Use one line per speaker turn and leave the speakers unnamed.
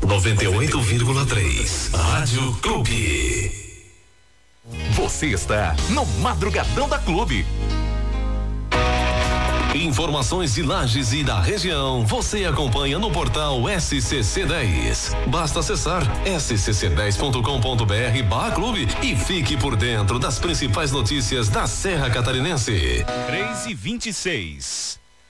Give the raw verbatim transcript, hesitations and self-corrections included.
noventa e oito vírgula três. Rádio Clube.
Você está no Madrugadão da Clube.
Informações de Lages e da região você acompanha no portal S C C dez. Basta acessar s c c dez ponto com ponto b r barra clube e fique por dentro das principais notícias da Serra Catarinense.
três e vinte e seis.